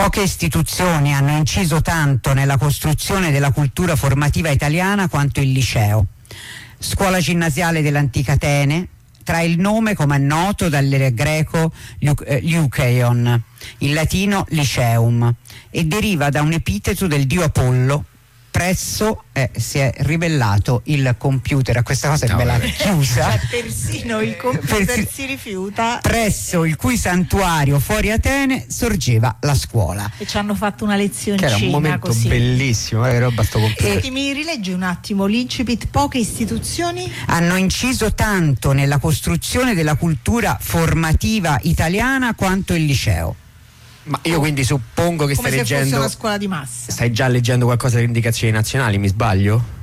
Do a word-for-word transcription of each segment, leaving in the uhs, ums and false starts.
Poche istituzioni hanno inciso tanto nella costruzione della cultura formativa italiana quanto il liceo. Scuola ginnasiale dell'antica Atene, trae il nome, come è noto, dal greco Lyukeion, in latino Lyceum, e deriva da un epiteto del dio Apollo. Presso eh, si è ribellato il computer a questa cosa, no, me l'ha chiusa. Cioè, persino il computer Persi- si rifiuta. Presso il cui santuario fuori Atene sorgeva la scuola. E ci hanno fatto una lezione. Che era un momento così bellissimo, eh, roba sto computer. E mi rileggi un attimo l'incipit? Poche istituzioni hanno inciso tanto nella costruzione della cultura formativa italiana quanto il liceo. Ma io quindi suppongo che come stai se leggendo fosse una scuola di massa. Stai già leggendo qualcosa delle indicazioni nazionali, mi sbaglio?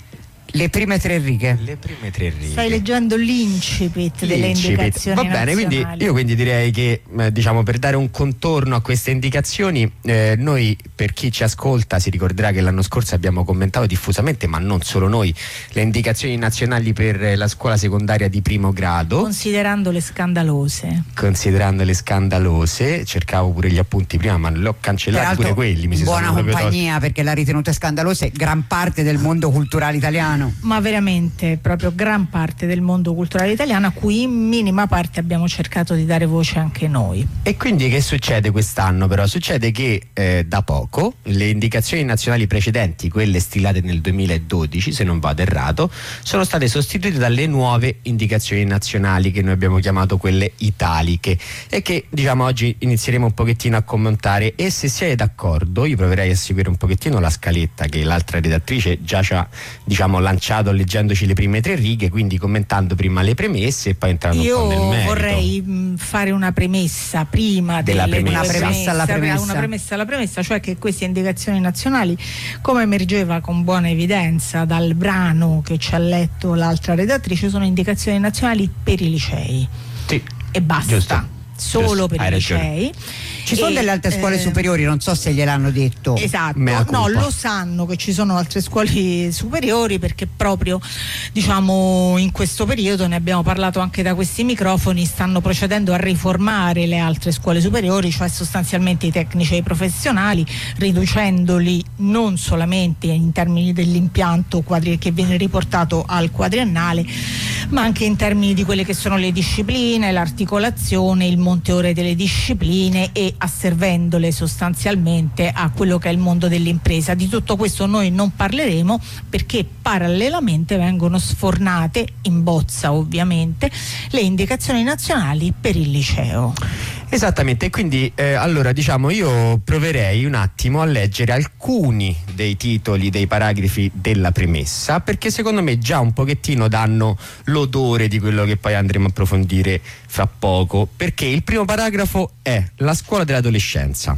Le prime tre righe. Le prime tre righe. Stai leggendo l'incipit, l'incipit. delle indicazioni Va bene, nazionali. quindi io quindi direi che eh, diciamo, per dare un contorno a queste indicazioni, eh, noi, per chi ci ascolta, si ricorderà che l'anno scorso abbiamo commentato diffusamente, ma non solo noi, le indicazioni nazionali per la scuola secondaria di primo grado, considerandole scandalose. Considerandole scandalose, cercavo pure gli appunti prima, ma li ho cancellati. Peraltro, pure quelli mi si buona sono compagnia tolti. Perché l'ha ritenuta scandalose gran parte del mondo culturale italiano. Ma veramente proprio gran parte del mondo culturale italiano, a cui in minima parte abbiamo cercato di dare voce anche noi. E quindi che succede quest'anno però? Succede che eh, da poco le indicazioni nazionali precedenti, quelle stilate nel duemiladodici se non vado errato, sono state sostituite dalle nuove indicazioni nazionali che noi abbiamo chiamato quelle italiche, e che diciamo oggi inizieremo un pochettino a commentare. E se siete d'accordo io proverei a seguire un pochettino la scaletta che l'altra redattrice già ci ha diciamo lanciato leggendoci le prime tre righe, quindi commentando prima le premesse e poi entrando io un po' nel merito. Io vorrei mh, fare una premessa prima della delle premessa. Una premessa alla premessa. Una premessa alla premessa, cioè che queste indicazioni nazionali, come emergeva con buona evidenza dal brano che ci ha letto l'altra redattrice, sono indicazioni nazionali per i licei. Sì, e basta. Giusto. Solo Giusto, per i licei. Ci sono e, delle altre scuole eh, superiori, non so se gliel'hanno detto. Esatto, no, lo sanno che ci sono altre scuole superiori, perché proprio diciamo in questo periodo, ne abbiamo parlato anche da questi microfoni, stanno procedendo a riformare le altre scuole superiori, cioè sostanzialmente i tecnici e i professionali, riducendoli non solamente in termini dell'impianto quadri- che viene riportato al quadriennale, ma anche in termini di quelle che sono le discipline, l'articolazione, il monte ore delle discipline, e asservendole sostanzialmente a quello che è il mondo dell'impresa. Di tutto questo noi non parleremo, perché parallelamente vengono sfornate, in bozza ovviamente, le indicazioni nazionali per il liceo. Esattamente, quindi eh, allora diciamo io proverei un attimo a leggere alcuni dei titoli dei paragrafi della premessa, perché secondo me già un pochettino danno l'odore di quello che poi andremo a approfondire fra poco. Perché il primo paragrafo è la scuola dell'adolescenza,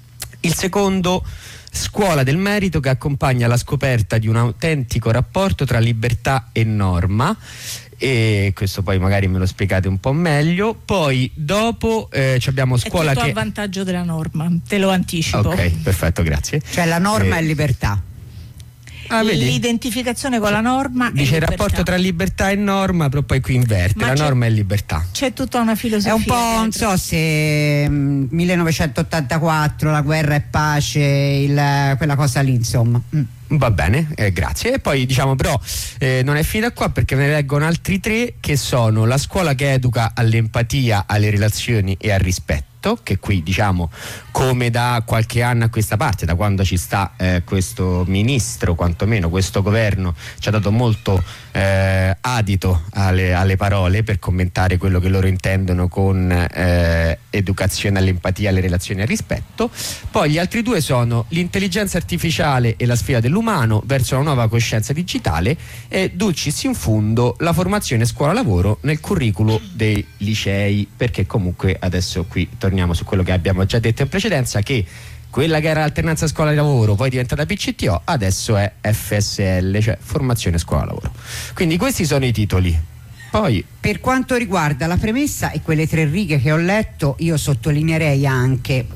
il secondo scuola del merito che accompagna la scoperta di un autentico rapporto tra libertà e norma, e questo poi magari me lo spiegate un po' meglio. Poi dopo eh, abbiamo scuola è tutto che a vantaggio della norma, te lo anticipo. Ok, perfetto, grazie. Cioè la norma eh, è libertà. Ah, l'identificazione con la norma dice è il rapporto tra libertà e norma, però poi qui inverte. Ma la norma è libertà. C'è tutta una filosofia. È un po', dietro. non so se mh, millenovecentottantaquattro, la guerra è pace, il, quella cosa lì, insomma. Mm. Va bene, eh, grazie. E poi diciamo però eh, non è finita qua, perché ve ne leggono altri tre, che sono la scuola che educa all'empatia, alle relazioni e al rispetto, che qui diciamo come da qualche anno a questa parte, da quando ci sta eh, questo ministro, quantomeno questo governo ci ha dato molto eh, adito alle, alle parole per commentare quello che loro intendono con eh, educazione all'empatia, alle relazioni e al rispetto. Poi gli altri due sono l'intelligenza artificiale e la sfida dell'umano verso una nuova coscienza digitale, e dulcis in fundo la formazione scuola-lavoro nel curriculum dei licei, perché comunque adesso qui torniamo su quello che abbiamo già detto in precedenza, che quella che era l'alternanza scuola-lavoro poi è diventata P C T O, adesso è F S L, cioè formazione scuola-lavoro. Quindi questi sono i titoli. Poi per quanto riguarda la premessa e quelle tre righe che ho letto, io sottolineerei anche